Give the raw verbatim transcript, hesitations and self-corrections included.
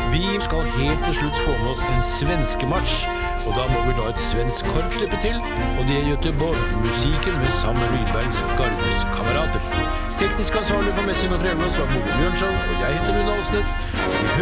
Vi skal helt til slutt få med oss en svenskemarsj, og da må vi la et svensk korps slippe til, og det er Göteborg, musikken med Sam Rydbergs Gardes kamerater. Teknisk ansvarlig for Messing og Trelås var Boge Bjørnson, og jeg heter Rune Alsnett.